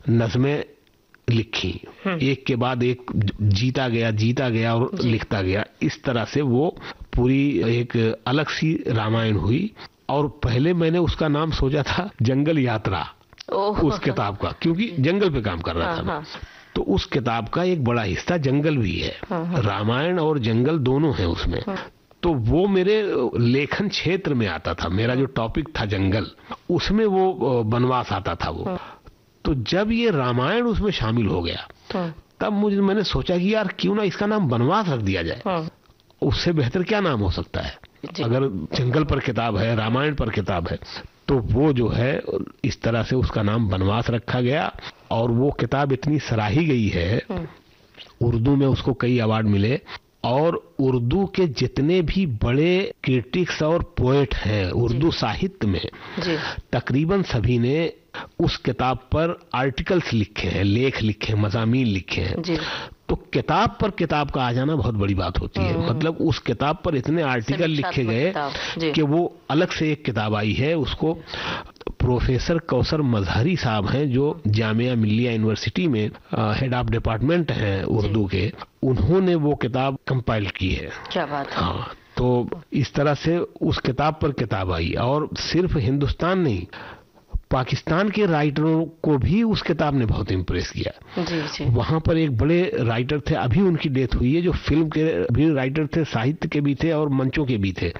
नज़में लिखी, एक के बाद एक जीता गया और लिखता गया। इस तरह से वो पूरी एक अलग सी रामायण हुई। और पहले मैंने उसका नाम सोचा था जंगल यात्रा, उस किताब का, क्योंकि जंगल पे काम कर रहा था मैं। तो उस किताब का एक बड़ा हिस्सा जंगल भी है, रामायण और जंगल दोनों हैं उसमें। तो वो मेरे लेखन क्षेत्र में आता था, मेरा जो टॉपिक था जंगल, उसमें वो वनवास आता था वो। तो जब ये रामायण उसमें शामिल हो गया तब मैंने सोचा कि यार क्यों ना इसका नाम वनवास रख दिया जाए, उससे बेहतर क्या नाम हो सकता है। अगर जंगल पर किताब है, रामायण पर किताब है, तो वो जो है इस तरह से उसका नाम वनवास रखा गया। और वो किताब इतनी सराही गई है, उर्दू में उसको कई अवार्ड मिले, और उर्दू के जितने भी बड़े क्रिटिक्स और पोएट हैं उर्दू साहित्य में, तकरीबन सभी ने उस किताब पर आर्टिकल्स लिखे हैं, लेख लिखे, मज़ामीन लिखे हैं। तो किताब पर किताब का आ जाना बहुत बड़ी बात होती है। मतलब उस किताब पर इतने आर्टिकल लिखे गए कि वो अलग से एक किताब आई है। उसको प्रोफेसर कौसर मजहरी साहब हैं, जो जामिया मिल्लिया यूनिवर्सिटी में हेड ऑफ डिपार्टमेंट हैं उर्दू के, उन्होंने वो किताब कंपाइल की है। क्या बात है। हाँ, तो इस तरह से उस किताब पर किताब आई। और सिर्फ हिंदुस्तान नहीं, पाकिस्तान के राइटरों को भी उस किताब ने बहुत इम्प्रेस किया। जी। वहां पर एक बड़े राइटर थे, अभी उनकी डेथ हुई है, जो फिल्म के भी राइटर थे, साहित्य के भी थे और मंचों के भी थे।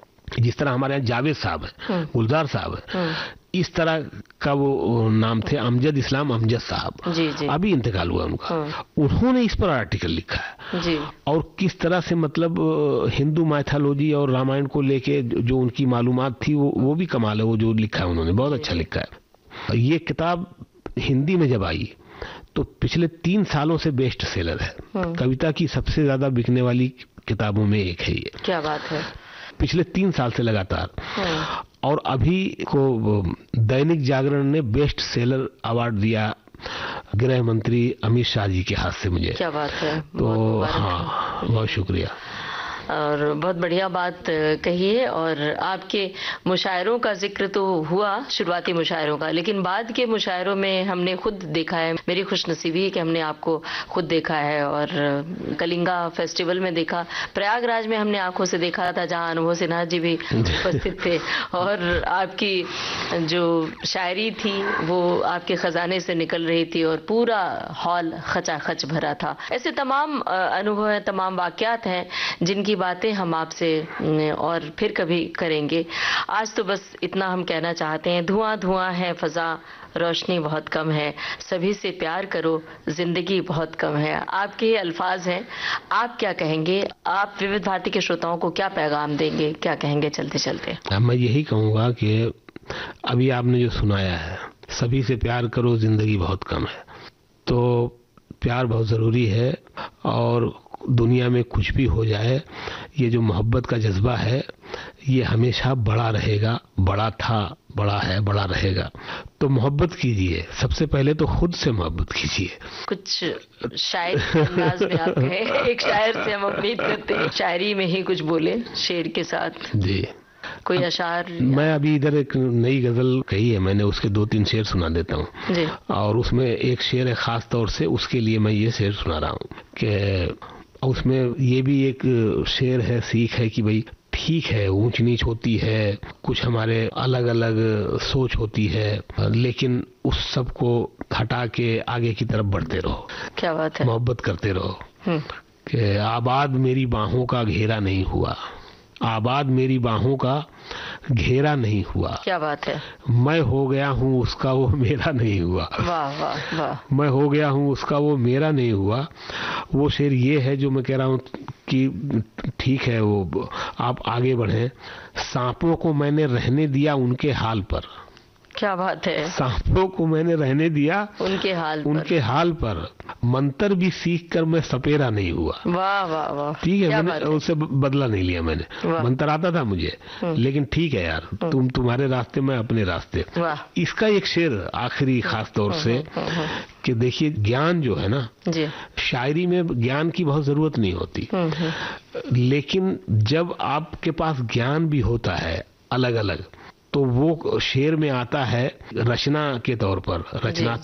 जिस तरह हमारे यहाँ जावेद साहब है, गुलजार साहब है, इस तरह का वो नाम थे अमजद इस्लाम अमजद साहब। जी। अभी इंतकाल हुआ उनका। उन्होंने इस पर आर्टिकल लिखा है जी। और किस तरह से मतलब हिंदू माइथोलॉजी और रामायण को लेके जो उनकी मालूमात थी वो भी कमाल है। वो जो लिखा है उन्होंने बहुत अच्छा लिखा है। ये किताब हिंदी में जब आई तो पिछले 3 सालों से बेस्ट सेलर है, कविता की सबसे ज्यादा बिकने वाली किताबों में एक है ये। क्या बात है। पिछले 3 साल से लगातार। और अभी को दैनिक जागरण ने बेस्ट सेलर अवार्ड दिया गृह मंत्री अमित शाह जी के हाथ से मुझे। क्या बात है। तो हाँ, बहुत शुक्रिया। और बहुत बढ़िया बात कही है। और आपके मुशायरों का जिक्र तो हुआ, शुरुआती मुशायरों का, लेकिन बाद के मुशायरों में हमने खुद देखा है, मेरी खुशनसीबी है कि हमने आपको खुद देखा है। और कलिंगा फेस्टिवल में देखा, प्रयागराज में हमने आंखों से देखा था, जहां अनुभव सिन्हा जी भी उपस्थित थे। और आपकी जो शायरी थी वो आपके खजाने से निकल रही थी और पूरा हॉल खचाखच भरा था। ऐसे तमाम अनुभव हैं, तमाम वाकयात हैं जिनकी बातें हम आपसे और फिर कभी करेंगे। आज तो बस इतना हम कहना चाहते हैं, धुआं धुआं है फजा, रोशनी बहुत कम है, सभी से प्यार करो, जिंदगी बहुत कम है। आपके ये अल्फाज हैं, आप क्या कहेंगे? आप विविध भारती के श्रोताओं को क्या पैगाम देंगे, क्या कहेंगे चलते चलते? मैं यही कहूँगा कि अभी आपने जो सुनाया है, सभी से प्यार करो, जिंदगी बहुत कम है, तो प्यार बहुत ज़रूरी है। और दुनिया में कुछ भी हो जाए, ये जो मोहब्बत का जज्बा है ये हमेशा बड़ा रहेगा, बड़ा था, बड़ा है, बड़ा रहेगा। तो मोहब्बत कीजिए, सबसे पहले तो खुद से मोहब्बत कीजिए। कुछ शायर के अंदाज में आप कहें, एक शायर से हम उम्मीद करते हैं शायरी में ही कुछ बोले शेर के साथ। जी, कोई अशार? मैं अभी इधर एक नई गजल कही है मैंने, उसके 2-3 शेर सुना देता हूँ। और उसमें एक शेर है खास तौर से, उसके लिए मैं ये शेर सुना रहा हूँ कि उसमें ये भी एक शेर है, सीख है कि भाई ठीक है, ऊंच नीच होती है, कुछ हमारे अलग अलग सोच होती है, लेकिन उस सब को हटा के आगे की तरफ बढ़ते रहो। क्या बात है। मोहब्बत करते रहो। कि आबाद मेरी बाहों का घेरा नहीं हुआ, आबाद मेरी बाहों का घेरा नहीं हुआ। क्या बात है। मैं हो गया हूँ उसका, वो मेरा नहीं हुआ। वाह वाह वाह। मैं हो गया हूँ उसका, वो मेरा नहीं हुआ। वो शेर ये है जो मैं कह रहा हूँ कि ठीक है, वो आप आगे बढ़ें। सांपों को मैंने रहने दिया उनके हाल पर। क्या बात है। सांपों को मैंने रहने दिया उनके हाल पर। मंत्र भी सीख कर मैं सपेरा नहीं हुआ। वाह वाह वाह। ठीक है, मैंने उससे बदला नहीं लिया। मैंने मंत्र आता था मुझे, लेकिन ठीक है यार, तुम्हारे रास्ते, मैं अपने रास्ते। इसका एक शेर आखिरी खास तौर से कि देखिए, ज्ञान जो है ना, शायरी में ज्ञान की बहुत जरूरत नहीं होती, लेकिन जब आपके पास ज्ञान भी होता है अलग अलग, तो वो शेर में आता है रचना के तौर पर, रचनात्मक